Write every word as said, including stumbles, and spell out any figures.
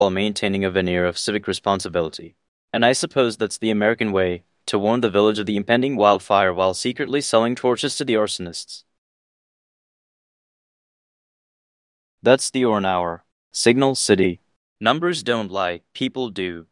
while maintaining a veneer of civic responsibility. And I suppose that's the American way, to warn the village of the impending wildfire while secretly selling torches to the arsonists. That's the Orn Hour. Signal City. Numbers don't lie, people do.